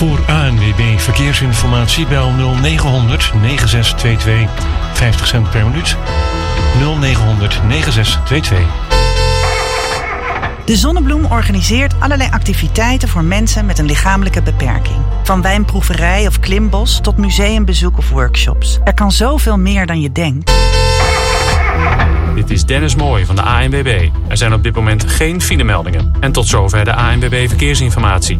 Voor ANWB Verkeersinformatie bel 0900 9622. 50 cent per minuut. 0900 9622. De Zonnebloem organiseert allerlei activiteiten voor mensen met een lichamelijke beperking. Van wijnproeverij of klimbos tot museumbezoek of workshops. Er kan zoveel meer dan je denkt. Dit is Dennis Mooij van de ANWB. Er zijn op dit moment geen filemeldingen. En tot zover de ANWB Verkeersinformatie.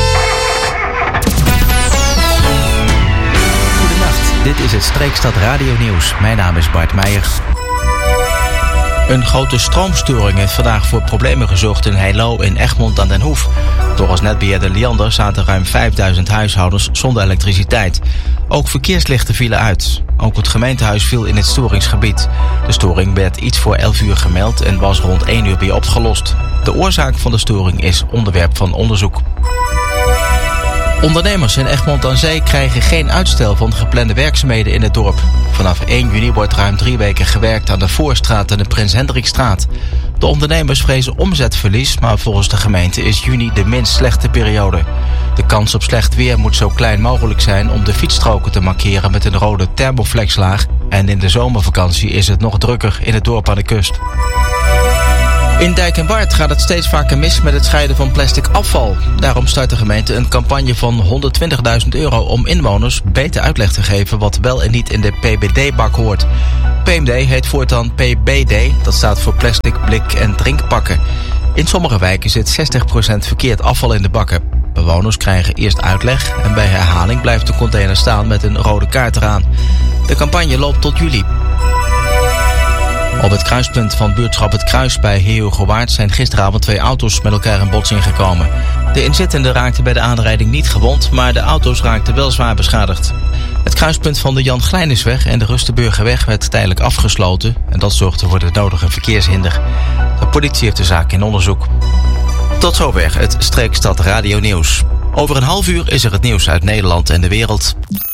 Goedenacht, dit is het Streekstad Radio Nieuws. Mijn naam is Bart Meijer. Een grote stroomstoring heeft vandaag voor problemen gezorgd in Heilo in Egmond aan den Hoef. Volgens netbeheerder Liander zaten ruim 5000 huishoudens zonder elektriciteit. Ook verkeerslichten vielen uit. Ook het gemeentehuis viel in het storingsgebied. De storing werd iets voor 11 uur gemeld en was rond 1 uur weer opgelost. De oorzaak van de storing is onderwerp van onderzoek. Ondernemers in Egmond aan Zee krijgen geen uitstel van geplande werkzaamheden in het dorp. Vanaf 1 juni wordt ruim 3 weken gewerkt aan de Voorstraat en de Prins Hendrikstraat. De ondernemers vrezen omzetverlies, maar volgens de gemeente is juni de minst slechte periode. De kans op slecht weer moet zo klein mogelijk zijn om de fietsstroken te markeren met een rode thermoflexlaag. En in de zomervakantie is het nog drukker in het dorp aan de kust. In Dijk en Waard gaat het steeds vaker mis met het scheiden van plastic afval. Daarom start de gemeente een campagne van €120.000 om inwoners beter uitleg te geven wat wel en niet in de PBD-bak hoort. PMD heet voortaan PBD, dat staat voor plastic, blik en drinkpakken. In sommige wijken zit 60% verkeerd afval in de bakken. Bewoners krijgen eerst uitleg en bij herhaling blijft de container staan met een rode kaart eraan. De campagne loopt tot juli. Op het kruispunt van buurtschap Het Kruis bij Heerhugowaard zijn gisteravond 2 auto's met elkaar in botsing gekomen. De inzittenden raakten bij de aanrijding niet gewond, maar de auto's raakten wel zwaar beschadigd. Het kruispunt van de Jan Glijnisweg en de Rustenburgerweg werd tijdelijk afgesloten en dat zorgde voor de nodige verkeershinder. De politie heeft de zaak in onderzoek. Tot zover het Streekstad Radio Nieuws. Over een half uur is er het nieuws uit Nederland en de wereld.